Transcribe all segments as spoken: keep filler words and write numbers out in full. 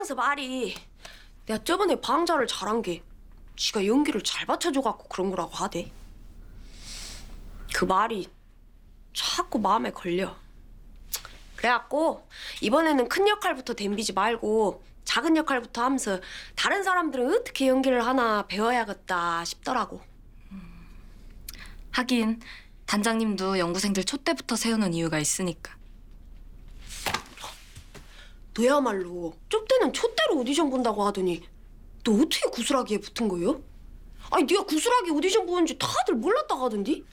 그래서 말이 내가 저번에 방자를 잘한 게 지가 연기를 잘 받쳐줘갖고 그런 거라고 하대. 그 말이 자꾸 마음에 걸려. 그래갖고 이번에는 큰 역할부터 덤비지 말고 작은 역할부터 하면서 다른 사람들은 어떻게 연기를 하나 배워야겠다 싶더라고. 하긴 단장님도 연구생들 촛대부터 세우는 이유가 있으니까. 너야말로 좁대는 촛대로 오디션 본다고 하더니 너 어떻게 구슬하기에 붙은 거요? 아니 네가 구슬하기 오디션 보는지 다들 몰랐다고 하던디?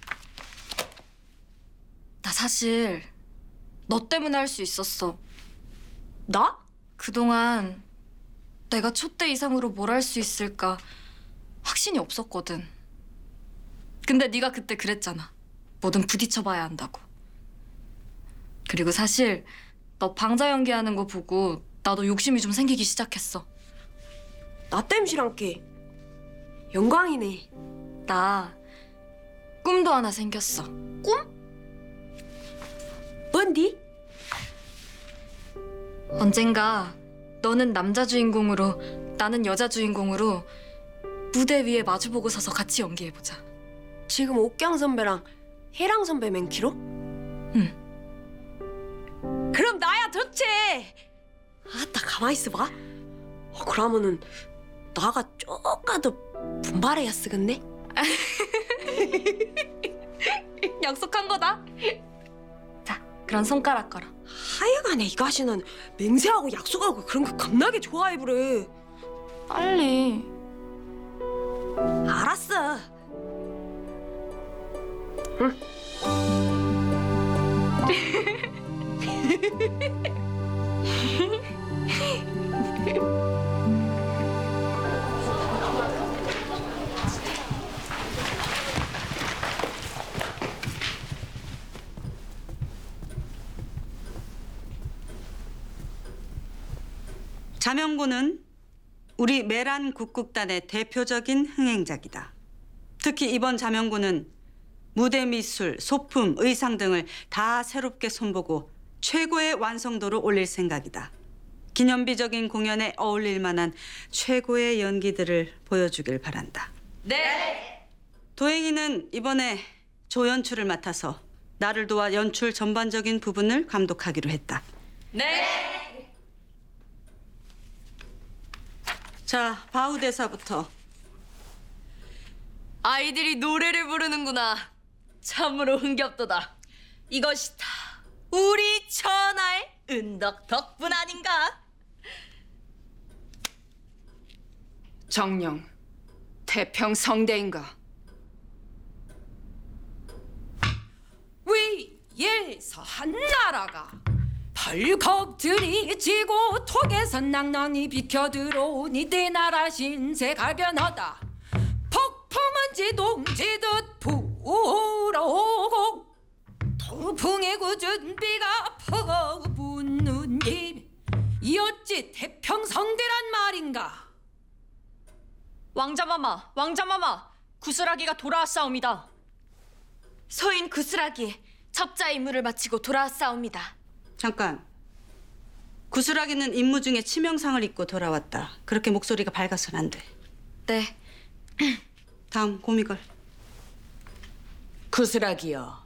나 사실 너 때문에 할 수 있었어. 나? 그동안 내가 촛대 이상으로 뭘 할 수 있을까 확신이 없었거든. 근데 네가 그때 그랬잖아. 뭐든 부딪혀봐야 한다고. 그리고 사실 너 방자 연기하는 거 보고 나도 욕심이 좀 생기기 시작했어. 나 땜시란 게 영광이네. 나 꿈도 하나 생겼어. 꿈? 뭔디? 언젠가 너는 남자 주인공으로 나는 여자 주인공으로 무대 위에 마주보고 서서 같이 연기해보자. 지금 옥경 선배랑 혜랑 선배 맨키로? 응. 그럼 나야 좋지. 아따 가만히 있어봐. 어, 그러면은 나가 쪼까도 분발해야 쓰겠네? 약속한 거다. 자, 그럼 손가락 걸어. 하여간에 이 가시는 맹세하고 약속하고 그런 거 겁나게 좋아해 부래. 빨리. 알았어. 응. 자명고는 우리 메란 국극단의 대표적인 흥행작이다. 특히 이번 자명고는 무대 미술, 소품, 의상 등을 다 새롭게 손보고 최고의 완성도로 올릴 생각이다. 기념비적인 공연에 어울릴 만한 최고의 연기들을 보여주길 바란다. 네. 도행이는 이번에 조연출을 맡아서 나를 도와 연출 전반적인 부분을 감독하기로 했다. 네. 자, 바우 대사부터. 아이들이 노래를 부르는구나. 참으로 흥겹도다. 이것이 다 우리 천하의 은덕 덕분 아닌가? 정녕, 태평성대인가? 위에서 한나라가 벌컥 들이치고 톡에서 낭낭이 비켜 들어오니 내 나라 신세 가변하다. 폭풍은 지동지듯 불어오고 돌풍의 굳은 비가 퍼붓는 임. 이 어찌 태평성대란 말인가? 왕자마마, 왕자마마, 구슬하기가 돌아왔사옵니다. 소인 구슬하기 첩자 임무를 마치고 돌아왔사옵니다. 잠깐. 구슬하기는 임무 중에 치명상을 입고 돌아왔다. 그렇게 목소리가 밝아선 안 돼. 네. 다음 고미걸. 구슬하기여.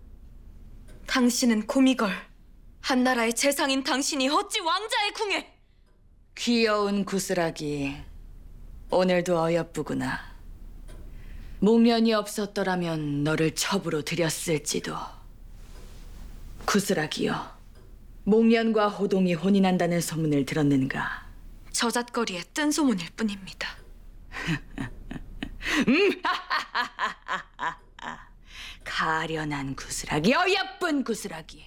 당신은 고미걸. 한나라의 재상인 당신이 어찌 왕자의 궁에? 귀여운 구슬하기. 오늘도 어여쁘구나. 목련이 없었더라면 너를 첩으로 들였을지도. 구슬하기여. 목련과 호동이 혼인한다는 소문을 들었는가? 저잣거리의 뜬 소문일 뿐입니다. 가련한 구슬하기, 어여쁜 구슬하기.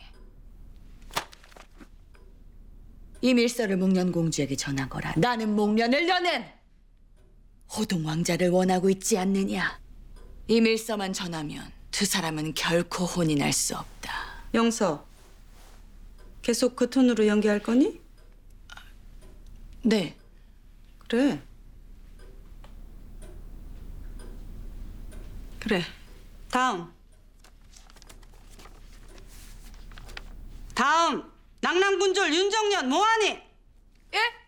이 밀서를 목련 공주에게 전하거라. 나는 목련을 연행 호동 왕자를 원하고 있지 않느냐. 이 밀서만 전하면 두 사람은 결코 혼인할 수 없다. 영서, 계속 그 톤으로 연기할 거니? 네. 그래. 그래. 다음. 다음. 낭랑군졸 윤정년 뭐하니? 예?